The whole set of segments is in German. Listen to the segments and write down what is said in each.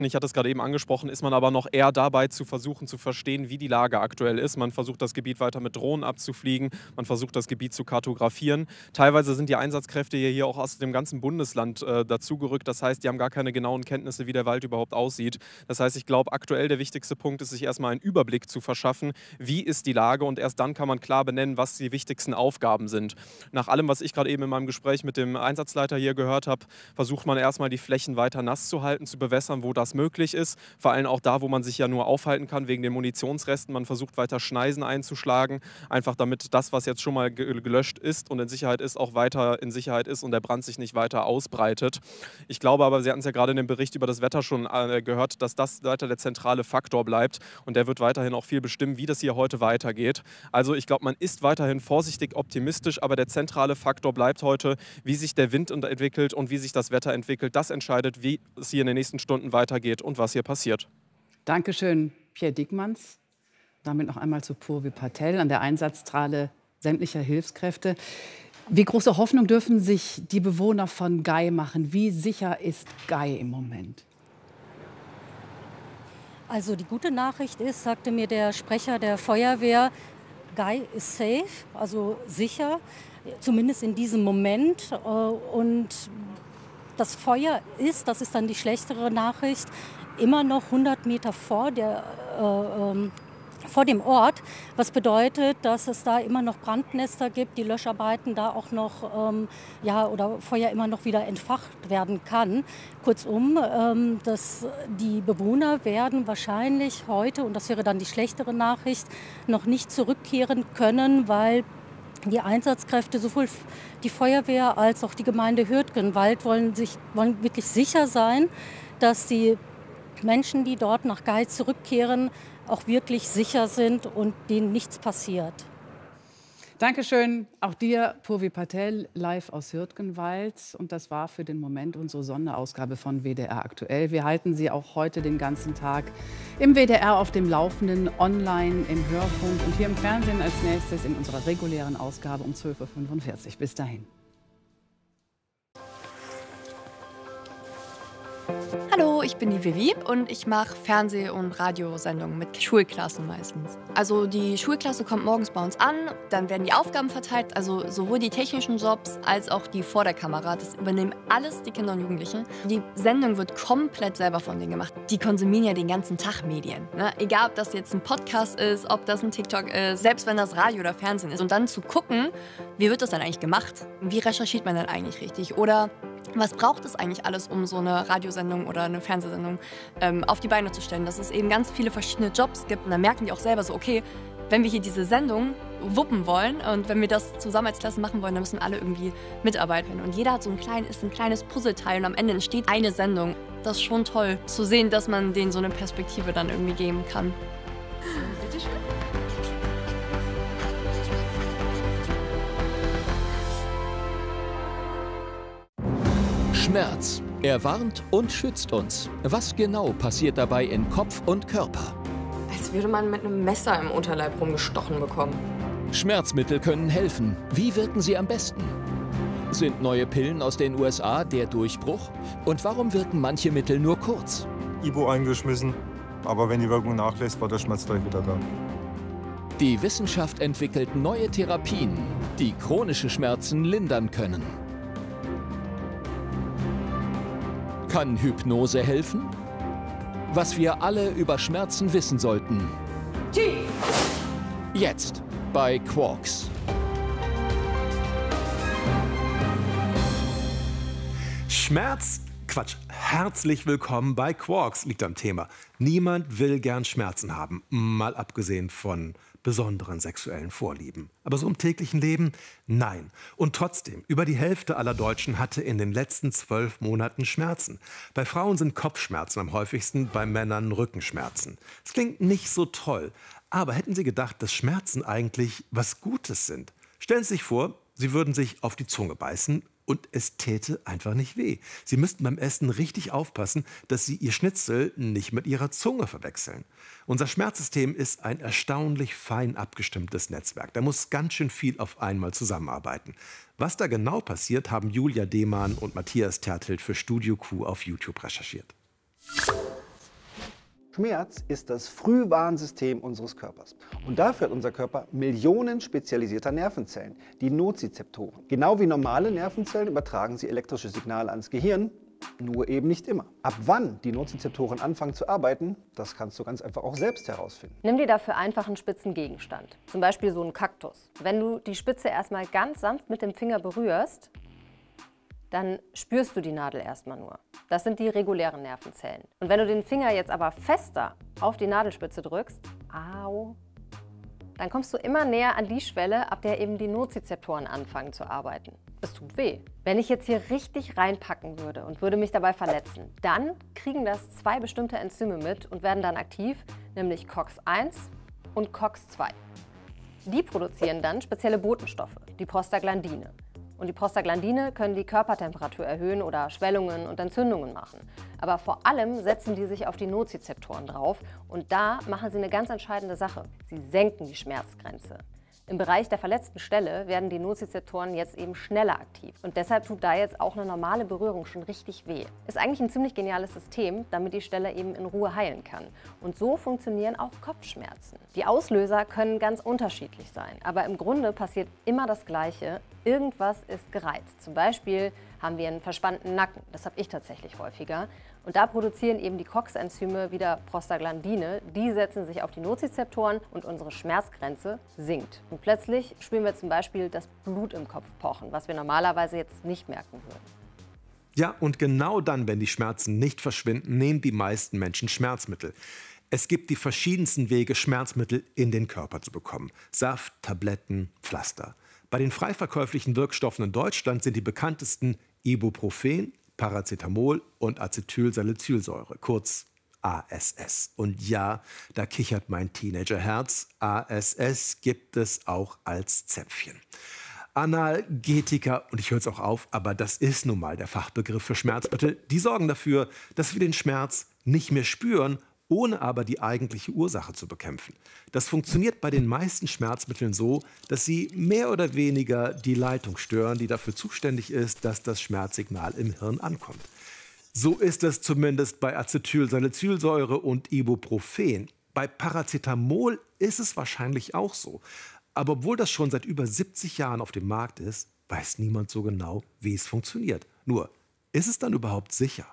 Ich hatte es gerade eben angesprochen, ist man aber noch eher dabei zu versuchen zu verstehen, wie die Lage aktuell ist. Man versucht das Gebiet weiter mit Drohnen abzufliegen, man versucht das Gebiet zu kartografieren. Teilweise sind die Einsatzkräfte hier auch aus dem ganzen Bundesland dazugerückt. Das heißt, die haben gar keine genauen Kenntnisse, wie der Wald überhaupt aussieht. Das heißt, ich glaube, aktuell der wichtigste Punkt ist, sich erstmal einen Überblick zu verschaffen, wie ist die Lage, und erst dann kann man klar benennen, was die wichtigsten Aufgaben sind. Nach allem, was ich gerade eben in meinem Gespräch mit dem Einsatzleiter hier gehört habe, versucht man erstmal die Flächen weiter nass zu halten, zu bewässern, wo das möglich ist. Vor allem auch da, wo man sich ja nur aufhalten kann wegen den Munitionsresten. Man versucht weiter Schneisen einzuschlagen, einfach damit das, was jetzt schon mal gelöscht ist und in Sicherheit ist, auch weiter in Sicherheit ist und der Brand sich nicht weiter ausbreitet. Ich glaube aber, Sie hatten es ja gerade in dem Bericht über das Wetter schon gehört, dass das weiter der zentrale Faktor bleibt, und der wird weiterhin auch viel bestimmen, wie das hier heute weitergeht. Also ich glaube, man ist weiterhin vorsichtig optimistisch, aber der zentrale Faktor bleibt heute, wie sich der Wind entwickelt und wie sich das Wetter entwickelt. Das entscheidet, wie es hier in den nächsten Stunden weitergeht und was hier passiert. Dankeschön, Pierre Diekmanns. Damit noch einmal zu Purvi Patel an der Einsatzzentrale sämtlicher Hilfskräfte. Wie große Hoffnung dürfen sich die Bewohner von Gay machen? Wie sicher ist Gay im Moment? Also die gute Nachricht ist, sagte mir der Sprecher der Feuerwehr, Gay ist safe, also sicher, zumindest in diesem Moment. Und das Feuer ist, das ist dann die schlechtere Nachricht, immer noch 100 Meter vor dem Ort, was bedeutet, dass es da immer noch Brandnester gibt, die Löscharbeiten da auch noch, oder Feuer immer noch wieder entfacht werden kann. Kurzum, die Bewohner werden wahrscheinlich heute, und das wäre dann die schlechtere Nachricht, noch nicht zurückkehren können, weil die Einsatzkräfte, sowohl die Feuerwehr als auch die Gemeinde Hürtgenwald, wollen wirklich sicher sein, dass die Menschen, die dort nach Gay zurückkehren, auch wirklich sicher sind und denen nichts passiert. Dankeschön auch dir, Purvi Patel, live aus Hürtgenwald. Und das war für den Moment unsere Sonderausgabe von WDR aktuell. Wir halten Sie auch heute den ganzen Tag im WDR auf dem Laufenden, online, im Hörfunk und hier im Fernsehen als nächstes in unserer regulären Ausgabe um 12:45 Uhr. Bis dahin. Hallo, ich bin die Vivi und ich mache Fernseh- und Radiosendungen mit Schulklassen meistens. Also die Schulklasse kommt morgens bei uns an, dann werden die Aufgaben verteilt, also sowohl die technischen Jobs als auch die vor der Kamera. Das übernehmen alles die Kinder und Jugendlichen. Die Sendung wird komplett selber von denen gemacht. Die konsumieren ja den ganzen Tag Medien. Ne? Egal, ob das jetzt ein Podcast ist, ob das ein TikTok ist, selbst wenn das Radio oder Fernsehen ist. Und dann zu gucken, wie wird das dann eigentlich gemacht? Wie recherchiert man dann eigentlich richtig? Oder was braucht es eigentlich alles, um so eine Radiosendung oder eine Fernsehsendung auf die Beine zu stellen? Dass es eben ganz viele verschiedene Jobs gibt. Und dann merken die auch selber so, okay, wenn wir hier diese Sendung wuppen wollen und wenn wir das zusammen als Klasse machen wollen, dann müssen alle irgendwie mitarbeiten. Und jeder hat so ein kleines Puzzleteil und am Ende entsteht eine Sendung. Das ist schon toll zu sehen, dass man denen so eine Perspektive dann irgendwie geben kann. Bitte schön. Schmerz. Er warnt und schützt uns. Was genau passiert dabei in Kopf und Körper? Als würde man mit einem Messer im Unterleib rumgestochen bekommen. Schmerzmittel können helfen. Wie wirken sie am besten? Sind neue Pillen aus den USA der Durchbruch? Und warum wirken manche Mittel nur kurz? Ibo eingeschmissen, aber wenn die Wirkung nachlässt, war der Schmerz gleich wieder da. Die Wissenschaft entwickelt neue Therapien, die chronische Schmerzen lindern können. Kann Hypnose helfen? Was wir alle über Schmerzen wissen sollten. Jetzt bei Quarks. Herzlich willkommen bei Quarks, liegt am Thema. Niemand will gern Schmerzen haben, mal abgesehen von besonderen sexuellen Vorlieben. Aber so im täglichen Leben? Nein. Und trotzdem, über die Hälfte aller Deutschen hatte in den letzten 12 Monaten Schmerzen. Bei Frauen sind Kopfschmerzen am häufigsten, bei Männern Rückenschmerzen. Es klingt nicht so toll, aber hätten Sie gedacht, dass Schmerzen eigentlich was Gutes sind? Stellen Sie sich vor, Sie würden sich auf die Zunge beißen und es täte einfach nicht weh. Sie müssten beim Essen richtig aufpassen, dass Sie Ihr Schnitzel nicht mit Ihrer Zunge verwechseln. Unser Schmerzsystem ist ein erstaunlich fein abgestimmtes Netzwerk. Da muss ganz schön viel auf einmal zusammenarbeiten. Was da genau passiert, haben Julia Demann und Matthias Tertelt für Studio Q auf YouTube recherchiert. Schmerz ist das Frühwarnsystem unseres Körpers. Und dafür hat unser Körper Millionen spezialisierter Nervenzellen, die Nozizeptoren. Genau wie normale Nervenzellen übertragen sie elektrische Signale ans Gehirn, nur eben nicht immer. Ab wann die Nozizeptoren anfangen zu arbeiten, das kannst du ganz einfach auch selbst herausfinden. Nimm dir dafür einfach einen spitzen Gegenstand, zum Beispiel so einen Kaktus. Wenn du die Spitze erstmal ganz sanft mit dem Finger berührst, dann spürst du die Nadel erstmal nur. Das sind die regulären Nervenzellen. Und wenn du den Finger jetzt aber fester auf die Nadelspitze drückst, au, dann kommst du immer näher an die Schwelle, ab der eben die Nozizeptoren anfangen zu arbeiten. Es tut weh. Wenn ich jetzt hier richtig reinpacken würde und würde mich dabei verletzen, dann kriegen das zwei bestimmte Enzyme mit und werden dann aktiv, nämlich COX-1 und COX-2. Die produzieren dann spezielle Botenstoffe, die Prostaglandine. Und die Prostaglandine können die Körpertemperatur erhöhen oder Schwellungen und Entzündungen machen. Aber vor allem setzen die sich auf die Nozizeptoren drauf und da machen sie eine ganz entscheidende Sache. Sie senken die Schmerzgrenze. Im Bereich der verletzten Stelle werden die Nozizeptoren jetzt eben schneller aktiv. Und deshalb tut da jetzt auch eine normale Berührung schon richtig weh. Ist eigentlich ein ziemlich geniales System, damit die Stelle eben in Ruhe heilen kann. Und so funktionieren auch Kopfschmerzen. Die Auslöser können ganz unterschiedlich sein, aber im Grunde passiert immer das Gleiche. Irgendwas ist gereizt. Zum Beispiel haben wir einen verspannten Nacken. Das habe ich tatsächlich häufiger. Und da produzieren eben die COX-Enzyme wieder Prostaglandine. Die setzen sich auf die Nozizeptoren und unsere Schmerzgrenze sinkt. Und plötzlich spüren wir zum Beispiel das Blut im Kopf pochen, was wir normalerweise jetzt nicht merken würden. Ja, und genau dann, wenn die Schmerzen nicht verschwinden, nehmen die meisten Menschen Schmerzmittel. Es gibt die verschiedensten Wege, Schmerzmittel in den Körper zu bekommen. Saft, Tabletten, Pflaster. Bei den frei verkäuflichen Wirkstoffen in Deutschland sind die bekanntesten Ibuprofen, Paracetamol und Acetylsalicylsäure, kurz ASS. Und ja, da kichert mein Teenagerherz, ASS gibt es auch als Zäpfchen. Analgetika, und ich höre es auch auf, aber das ist nun mal der Fachbegriff für Schmerzmittel, die sorgen dafür, dass wir den Schmerz nicht mehr spüren, ohne aber die eigentliche Ursache zu bekämpfen. Das funktioniert bei den meisten Schmerzmitteln so, dass sie mehr oder weniger die Leitung stören, die dafür zuständig ist, dass das Schmerzsignal im Hirn ankommt. So ist es zumindest bei Acetylsalicylsäure und Ibuprofen. Bei Paracetamol ist es wahrscheinlich auch so. Aber obwohl das schon seit über 70 Jahren auf dem Markt ist, weiß niemand so genau, wie es funktioniert. Nur, ist es dann überhaupt sicher?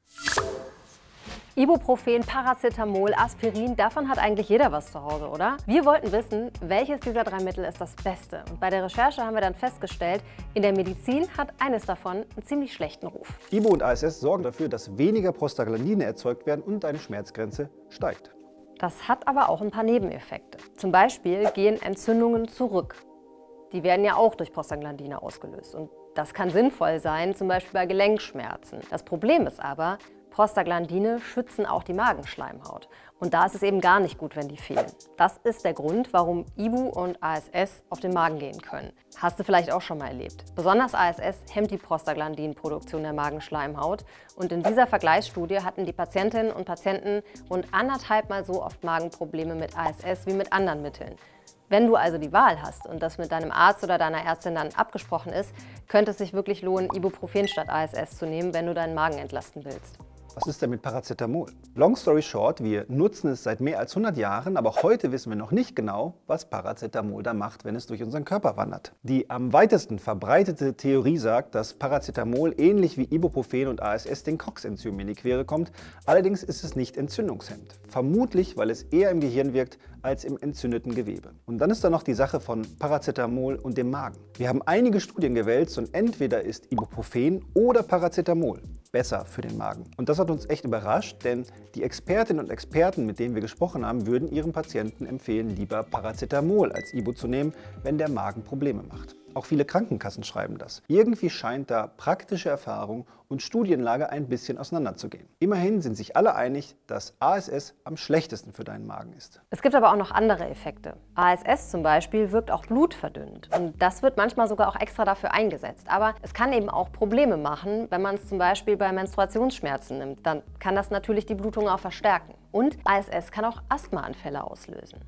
Ibuprofen, Paracetamol, Aspirin, davon hat eigentlich jeder was zu Hause, oder? Wir wollten wissen, welches dieser drei Mittel ist das Beste. Und bei der Recherche haben wir dann festgestellt, in der Medizin hat eines davon einen ziemlich schlechten Ruf. Ibu und ASS sorgen dafür, dass weniger Prostaglandine erzeugt werden und deine Schmerzgrenze steigt. Das hat aber auch ein paar Nebeneffekte. Zum Beispiel gehen Entzündungen zurück. Die werden ja auch durch Prostaglandine ausgelöst. Und das kann sinnvoll sein, zum Beispiel bei Gelenkschmerzen. Das Problem ist aber, Prostaglandine schützen auch die Magenschleimhaut. Und da ist es eben gar nicht gut, wenn die fehlen. Das ist der Grund, warum Ibu und ASS auf den Magen gehen können. Hast du vielleicht auch schon mal erlebt. Besonders ASS hemmt die Prostaglandinproduktion der Magenschleimhaut. Und in dieser Vergleichsstudie hatten die Patientinnen und Patienten rund 1,5 Mal so oft Magenprobleme mit ASS wie mit anderen Mitteln. Wenn du also die Wahl hast und das mit deinem Arzt oder deiner Ärztin dann abgesprochen ist, könnte es sich wirklich lohnen, Ibuprofen statt ASS zu nehmen, wenn du deinen Magen entlasten willst. Was ist denn mit Paracetamol? Long story short, wir nutzen es seit mehr als 100 Jahren, aber auch heute wissen wir noch nicht genau, was Paracetamol da macht, wenn es durch unseren Körper wandert. Die am weitesten verbreitete Theorie sagt, dass Paracetamol ähnlich wie Ibuprofen und ASS den COX-Enzymen in die Quere kommt. Allerdings ist es nicht entzündungshemmend. Vermutlich, weil es eher im Gehirn wirkt als im entzündeten Gewebe. Und dann ist da noch die Sache von Paracetamol und dem Magen. Wir haben einige Studien gewälzt und entweder ist Ibuprofen oder Paracetamol besser für den Magen. Und das hat uns echt überrascht, denn die Expertinnen und Experten, mit denen wir gesprochen haben, würden ihren Patienten empfehlen, lieber Paracetamol als Ibu zu nehmen, wenn der Magen Probleme macht. Auch viele Krankenkassen schreiben das. Irgendwie scheint da praktische Erfahrung und Studienlage ein bisschen auseinanderzugehen. Immerhin sind sich alle einig, dass ASS am schlechtesten für deinen Magen ist. Es gibt aber auch noch andere Effekte. ASS zum Beispiel wirkt auch blutverdünnend. Und das wird manchmal sogar auch extra dafür eingesetzt. Aber es kann eben auch Probleme machen, wenn man es zum Beispiel bei Menstruationsschmerzen nimmt. Dann kann das natürlich die Blutung auch verstärken. Und ASS kann auch Asthmaanfälle auslösen.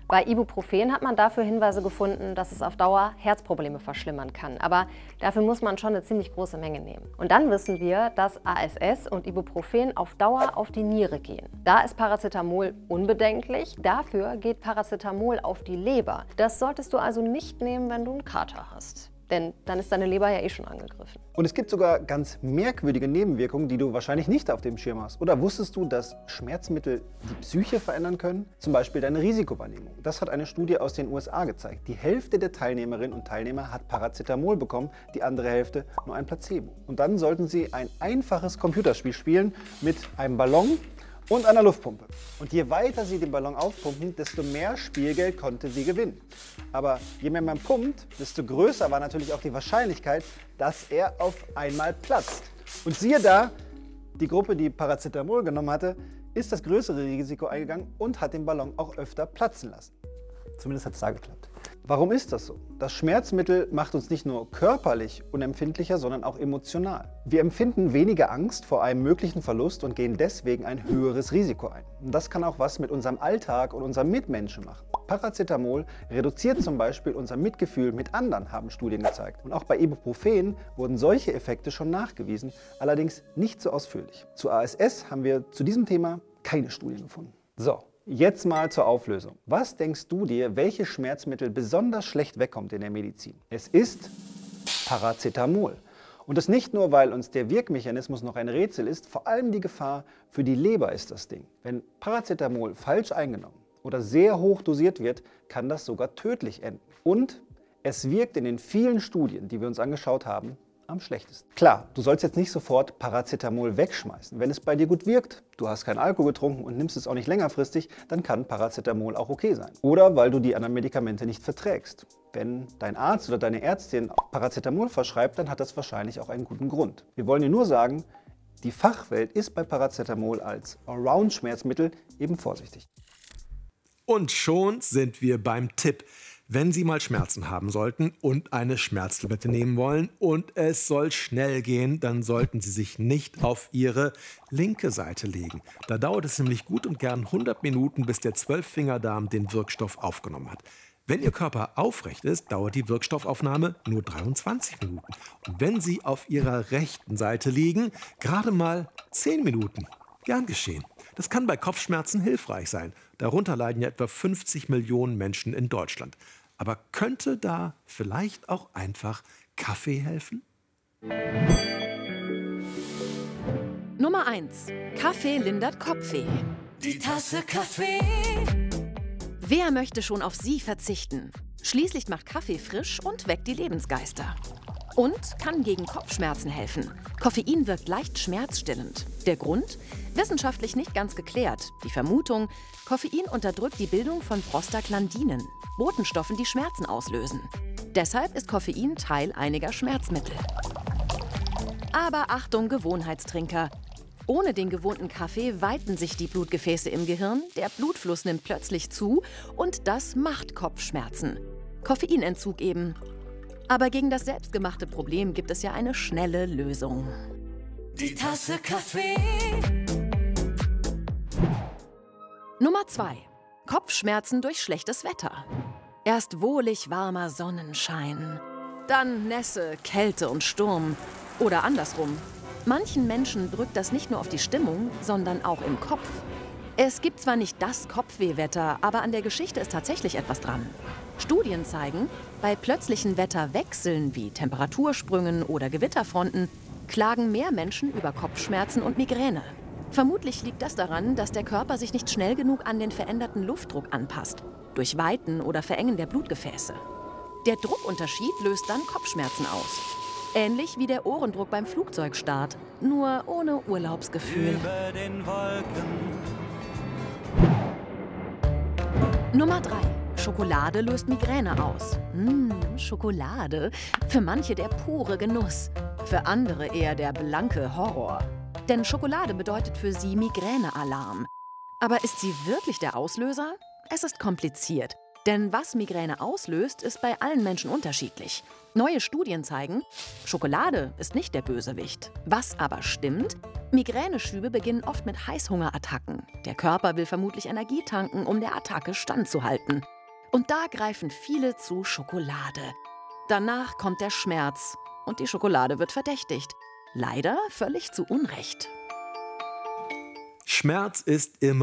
Bei Ibuprofen hat man dafür Hinweise gefunden, dass es auf Dauer Herzprobleme verschlimmern kann. Aber dafür muss man schon eine ziemlich große Menge nehmen. Und dann wissen wir, dass ASS und Ibuprofen auf Dauer auf die Niere gehen. Da ist Paracetamol unbedenklich, dafür geht Paracetamol auf die Leber. Das solltest du also nicht nehmen, wenn du einen Kater hast. Denn dann ist deine Leber ja eh schon angegriffen. Und es gibt sogar ganz merkwürdige Nebenwirkungen, die du wahrscheinlich nicht auf dem Schirm hast. Oder wusstest du, dass Schmerzmittel die Psyche verändern können? Zum Beispiel deine Risikowahrnehmung. Das hat eine Studie aus den USA gezeigt. Die Hälfte der Teilnehmerinnen und Teilnehmer hat Paracetamol bekommen, die andere Hälfte nur ein Placebo. Und dann sollten sie ein einfaches Computerspiel spielen mit einem Ballon und einer Luftpumpe. Und je weiter sie den Ballon aufpumpen, desto mehr Spielgeld konnte sie gewinnen. Aber je mehr man pumpt, desto größer war natürlich auch die Wahrscheinlichkeit, dass er auf einmal platzt. Und siehe da, die Gruppe, die Paracetamol genommen hatte, ist das größere Risiko eingegangen und hat den Ballon auch öfter platzen lassen. Zumindest hat es da geklappt. Warum ist das so? Das Schmerzmittel macht uns nicht nur körperlich unempfindlicher, sondern auch emotional. Wir empfinden weniger Angst vor einem möglichen Verlust und gehen deswegen ein höheres Risiko ein. Und das kann auch was mit unserem Alltag und unseren Mitmenschen machen. Paracetamol reduziert zum Beispiel unser Mitgefühl mit anderen, haben Studien gezeigt. Und auch bei Ibuprofen wurden solche Effekte schon nachgewiesen, allerdings nicht so ausführlich. Zu ASS haben wir zu diesem Thema keine Studien gefunden. So. Jetzt mal zur Auflösung. Was denkst du dir, welches Schmerzmittel besonders schlecht wegkommt in der Medizin? Es ist Paracetamol. Und das nicht nur, weil uns der Wirkmechanismus noch ein Rätsel ist, vor allem die Gefahr für die Leber ist das Ding. Wenn Paracetamol falsch eingenommen oder sehr hoch dosiert wird, kann das sogar tödlich enden. Und es wirkt in den vielen Studien, die wir uns angeschaut haben, am schlechtesten. Klar, du sollst jetzt nicht sofort Paracetamol wegschmeißen. Wenn es bei dir gut wirkt, du hast keinen Alkohol getrunken und nimmst es auch nicht längerfristig, dann kann Paracetamol auch okay sein. Oder weil du die anderen Medikamente nicht verträgst. Wenn dein Arzt oder deine Ärztin Paracetamol verschreibt, dann hat das wahrscheinlich auch einen guten Grund. Wir wollen dir nur sagen, die Fachwelt ist bei Paracetamol als Allround-Schmerzmittel eben vorsichtig. Und schon sind wir beim Tipp. Wenn Sie mal Schmerzen haben sollten und eine Schmerztablette nehmen wollen und es soll schnell gehen, dann sollten Sie sich nicht auf Ihre linke Seite legen. Da dauert es nämlich gut und gern 100 Minuten, bis der Zwölffingerdarm den Wirkstoff aufgenommen hat. Wenn Ihr Körper aufrecht ist, dauert die Wirkstoffaufnahme nur 23 Minuten. Und wenn Sie auf Ihrer rechten Seite liegen, gerade mal 10 Minuten. Gern geschehen. Das kann bei Kopfschmerzen hilfreich sein. Darunter leiden ja etwa 50 Millionen Menschen in Deutschland. Aber könnte da vielleicht auch einfach Kaffee helfen? Nummer 1. Kaffee lindert Kopfweh. Die Tasse Kaffee. Wer möchte schon auf sie verzichten? Schließlich macht Kaffee frisch und weckt die Lebensgeister. Und kann gegen Kopfschmerzen helfen. Koffein wirkt leicht schmerzstillend. Der Grund? Wissenschaftlich nicht ganz geklärt. Die Vermutung, Koffein unterdrückt die Bildung von Prostaglandinen, Botenstoffen, die Schmerzen auslösen. Deshalb ist Koffein Teil einiger Schmerzmittel. Aber Achtung, Gewohnheitstrinker! Ohne den gewohnten Kaffee weiten sich die Blutgefäße im Gehirn, der Blutfluss nimmt plötzlich zu und das macht Kopfschmerzen. Koffeinentzug eben. Aber gegen das selbstgemachte Problem gibt es ja eine schnelle Lösung. Die Tasse Kaffee. Nummer 2. Kopfschmerzen durch schlechtes Wetter. Erst wohlig warmer Sonnenschein. Dann Nässe, Kälte und Sturm. Oder andersrum. Manchen Menschen drückt das nicht nur auf die Stimmung, sondern auch im Kopf. Es gibt zwar nicht das Kopfwehwetter, aber an der Geschichte ist tatsächlich etwas dran. Studien zeigen, bei plötzlichen Wetterwechseln wie Temperatursprüngen oder Gewitterfronten klagen mehr Menschen über Kopfschmerzen und Migräne. Vermutlich liegt das daran, dass der Körper sich nicht schnell genug an den veränderten Luftdruck anpasst, durch Weiten oder Verengen der Blutgefäße. Der Druckunterschied löst dann Kopfschmerzen aus. Ähnlich wie der Ohrendruck beim Flugzeugstart, nur ohne Urlaubsgefühl. Über den Wolken. Nummer 3. Schokolade löst Migräne aus. Schokolade. Für manche der pure Genuss. Für andere eher der blanke Horror. Denn Schokolade bedeutet für sie Migränealarm. Aber ist sie wirklich der Auslöser? Es ist kompliziert. Denn was Migräne auslöst, ist bei allen Menschen unterschiedlich. Neue Studien zeigen, Schokolade ist nicht der Bösewicht. Was aber stimmt? Migräneschübe beginnen oft mit Heißhungerattacken. Der Körper will vermutlich Energie tanken, um der Attacke standzuhalten. Und da greifen viele zu Schokolade. Danach kommt der Schmerz und die Schokolade wird verdächtigt. Leider völlig zu Unrecht. Schmerz ist immer